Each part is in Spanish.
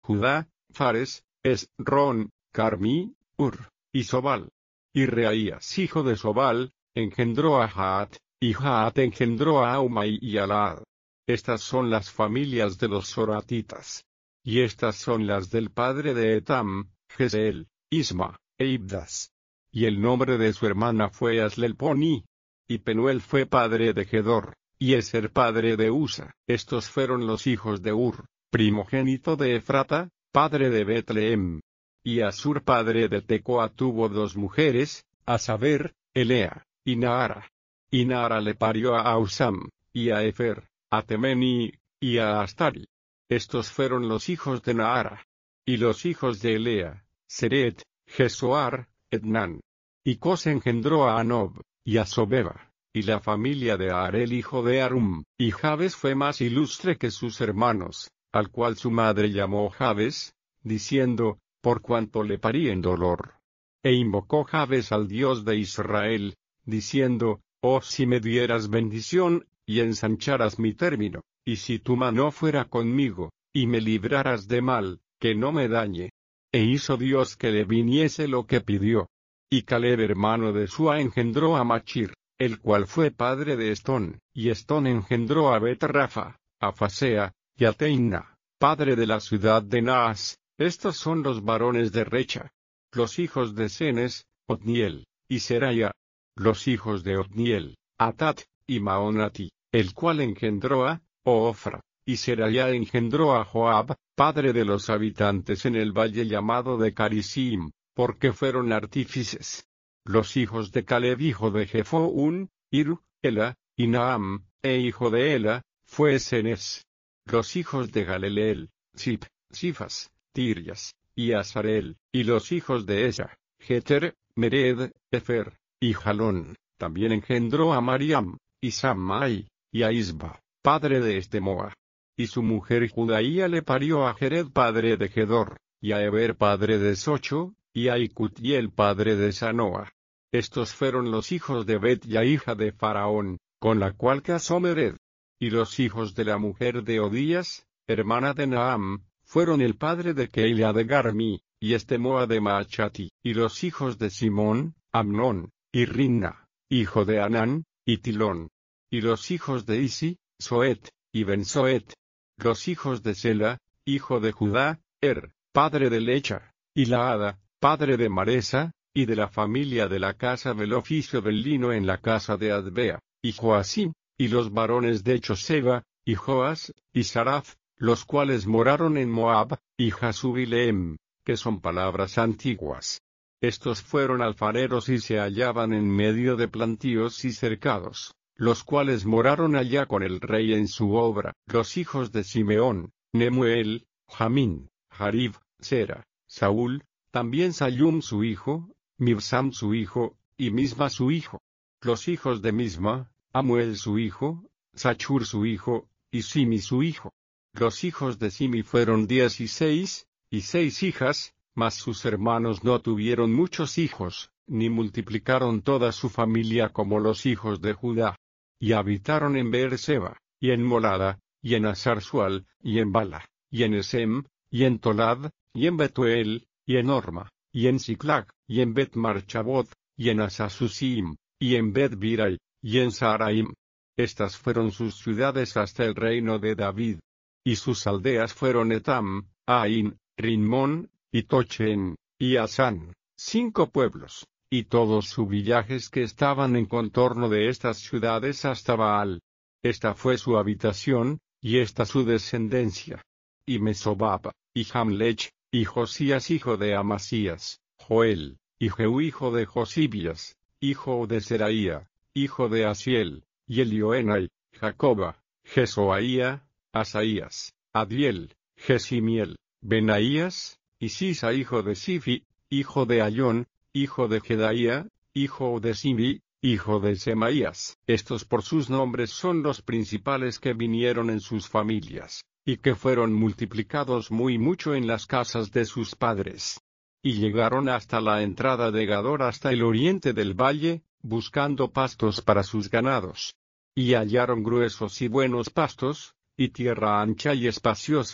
Judá, Fares, Esrón, Carmí, Ur, y Sobal. Y Reaías hijo de Sobal, engendró a Jaat, y Jaat engendró a Aumai y a Laad. Estas son las familias de los soratitas. Y estas son las del padre de Etam, Jezeel, Isma, e Ibdas. Y el nombre de su hermana fue Aslelponi. Y Penuel fue padre de Gedor, y Eser padre de Usa. Estos fueron los hijos de Ur, primogénito de Efrata, padre de Betlehem. Y Asur padre de Tecoa tuvo dos mujeres, a saber, Elea, y Naara. Y Naara le parió a Ausam, y a Efer, a Temeni, y a Astari. Estos fueron los hijos de Naara. Y los hijos de Elea, Seret, Jesoar, Etnan. Y Cos engendró a Anob, y a Sobeba, y la familia de Arel hijo de Arum. Y Jabes fue más ilustre que sus hermanos, al cual su madre llamó Jabes, diciendo, por cuanto le parí en dolor. E invocó Jabes al Dios de Israel, diciendo, oh si me dieras bendición, y ensancharas mi término, y si tu mano fuera conmigo, y me libraras de mal, que no me dañe. E hizo Dios que le viniese lo que pidió. Y Caleb hermano de Sua engendró a Machir, el cual fue padre de Estón, y Estón engendró a Bet-Rafa, a Fasea, y a Teina, padre de la ciudad de Naas. Estos son los varones de Recha. Los hijos de Cenes, Otniel, y Seraya. Los hijos de Otniel, Atat, y Maonati, el cual engendró a Ofra. Y Seraya engendró a Joab, padre de los habitantes en el valle llamado de Carisim, porque fueron artífices. Los hijos de Caleb hijo de Jefoún, Iru, Ela, y Naam, e hijo de Ela, fue Cenes. Los hijos de Galeleel, Sip, Sifas, Tirias, y Asarel, y los hijos de Esa, Jeter, Mered, Efer, y Jalón. También engendró a Mariam, y Sammai, y a Isba, padre de Estemoa. Y su mujer Judaía le parió a Jered padre de Gedor, y a Eber padre de Socho, y a Icutiel padre de Sanoa. Estos fueron los hijos de Bet-Ya hija de Faraón, con la cual casó Mered. Y los hijos de la mujer de Odías, hermana de Naam, fueron el padre de Keila de Garmi, y Estemoa de Maachati. Y los hijos de Simón, Amnón, y Rinna, hijo de Anán, y Tilón. Y los hijos de Isi, Soet, y Ben-Soet. Los hijos de Sela, hijo de Judá, padre de Lecha, y Laada, padre de Maresa, y de la familia de la casa del oficio del lino en la casa de Adbea, y Joasim, y los varones de Choseba, y Joas, y Saraf, los cuales moraron en Moab, y Jasub y Lehem, que son palabras antiguas. Estos fueron alfareros y se hallaban en medio de plantíos y cercados, los cuales moraron allá con el rey en su obra. Los hijos de Simeón, Nemuel, Jamín, Jarib, Sera, Saúl, también Sayum su hijo, Mibsam su hijo, y Misma su hijo. Los hijos de Misma, Amuel su hijo, Sachur su hijo, y Simi su hijo. Los hijos de Simi fueron 16, y 6 hijas, mas sus hermanos no tuvieron muchos hijos, ni multiplicaron toda su familia como los hijos de Judá. Y habitaron en Beerseba, y en Molada, y en Asarsual, y en Bala, y en Esem, y en Tolad, y en Betuel, y en Orma, y en Siclag, y en Bet-Marchabot, y en Asasusim, y en Bet-Birai, y en Saraim. Estas fueron sus ciudades hasta el reino de David. Y sus aldeas fueron Etam, Ain, Rimmón, y Tochen, y Asán, 5 pueblos, y todos sus villajes que estaban en contorno de estas ciudades hasta Baal. Esta fue su habitación, y esta su descendencia. Y Mesobab, y Jamlech, y Josías hijo de Amasías, Joel, y Jehú hijo de Josibias, hijo de Seraía, hijo de Asiel, y Elioenai, Jacoba, Jesoaía, Asaías, Adiel, Jesimiel, Benaías, y Sisa hijo de Sifi, hijo de Ayón, hijo de Jedaía, hijo de Simi, hijo de Semaías. Estos por sus nombres son los principales que vinieron en sus familias, y que fueron multiplicados muy mucho en las casas de sus padres. Y llegaron hasta la entrada de Gador hasta el oriente del valle, buscando pastos para sus ganados. Y hallaron gruesos y buenos pastos, y tierra ancha y espaciosa,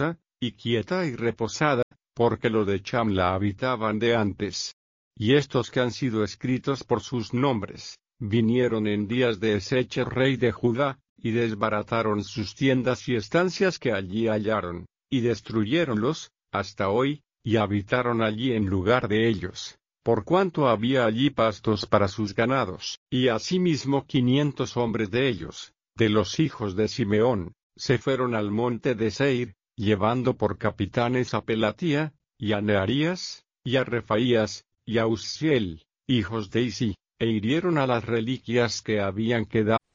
y quieta y reposada, porque los de Cham la habitaban de antes. Y estos que han sido escritos por sus nombres, vinieron en días de Ezequiel rey de Judá, y desbarataron sus tiendas y estancias que allí hallaron, y destruyéronlos, hasta hoy, y habitaron allí en lugar de ellos, por cuanto había allí pastos para sus ganados. Y asimismo 500 hombres de ellos, de los hijos de Simeón, se fueron al monte de Seir, llevando por capitanes a Pelatía, y a Nearías, y a Refaías, y a Uzziel, hijos de Isi, e hirieron a las reliquias que habían quedado.